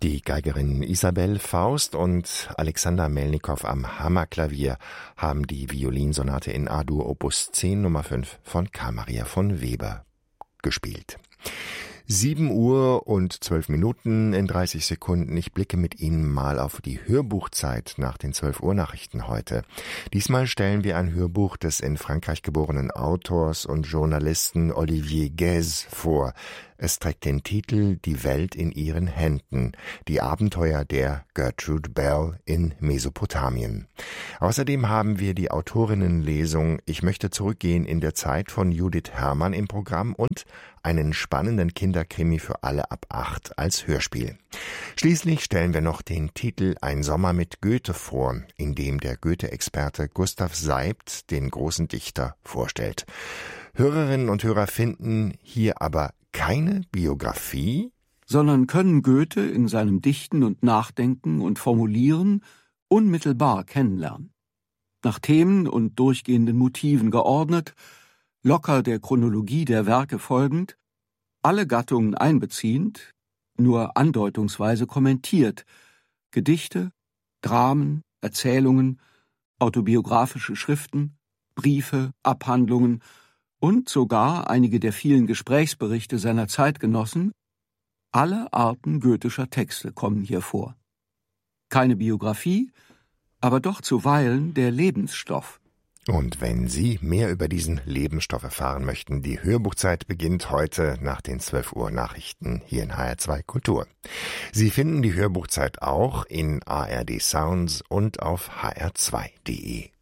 Die Geigerin Isabel Faust und Alexander Melnikow am Hammerklavier haben die Violinsonate in A-Dur Opus 10 Nummer 5 von Karl Maria von Weber gespielt. 7 Uhr und 12 Minuten in 30 Sekunden. Ich blicke mit Ihnen mal auf die Hörbuchzeit nach den 12 Uhr Nachrichten heute. Diesmal stellen wir ein Hörbuch des in Frankreich geborenen Autors und Journalisten Olivier Guèze vor. Es trägt den Titel »Die Welt in ihren Händen«, die Abenteuer der Gertrude Bell in Mesopotamien. Außerdem haben wir die Autorinnenlesung »Ich möchte zurückgehen in der Zeit« von Judith Herrmann im Programm und einen spannenden Kinderkrimi für alle ab 8 als Hörspiel. Schließlich stellen wir noch den Titel »Ein Sommer mit Goethe« vor, in dem der Goethe-Experte Gustav Seibt den großen Dichter vorstellt. Hörerinnen und Hörer finden hier aber keine Biografie, sondern können Goethe in seinem Dichten und Nachdenken und Formulieren unmittelbar kennenlernen. Nach Themen und durchgehenden Motiven geordnet, locker der Chronologie der Werke folgend, alle Gattungen einbeziehend, nur andeutungsweise kommentiert, Gedichte, Dramen, Erzählungen, autobiografische Schriften, Briefe, Abhandlungen und sogar einige der vielen Gesprächsberichte seiner Zeitgenossen, alle Arten goethischer Texte kommen hier vor. Keine Biografie, aber doch zuweilen der Lebensstoff. Und wenn Sie mehr über diesen Lebensstoff erfahren möchten, die Hörbuchzeit beginnt heute nach den 12 Uhr Nachrichten hier in HR2 Kultur. Sie finden die Hörbuchzeit auch in ARD Sounds und auf hr2.de.